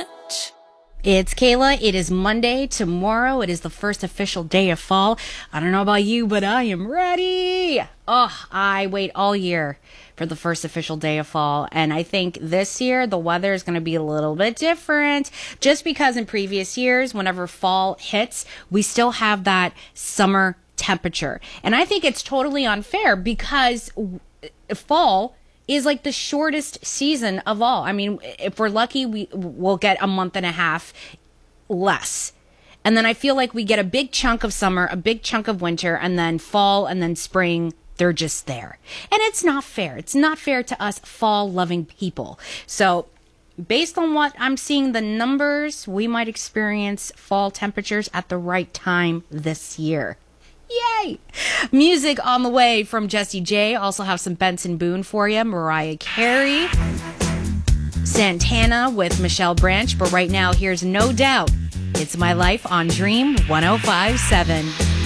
much. It's Kayla. It is Monday. Tomorrow, it is the first official day of fall. I don't know about you, but I am ready. Oh, I wait all year for the first official day of fall. And I think this year, the weather is going to be a little bit different. Just because in previous years, whenever fall hits, we still have that summer temperature. And I think it's totally unfair because fall is like the shortest season of all. I mean, if we're lucky, we'll get a month and a half less. And then I feel like we get a big chunk of summer, a big chunk of winter, and then fall, and then spring. They're just there. And it's not fair. It's not fair to us fall-loving people. So based on what I'm seeing, the numbers, we might experience fall temperatures at the right time this year. Yay! Music on the way from Jessie J. Also have some Benson Boone for you. Mariah Carey. Santana with Michelle Branch. But right now, here's No Doubt. It's My Life on Dream 105.7.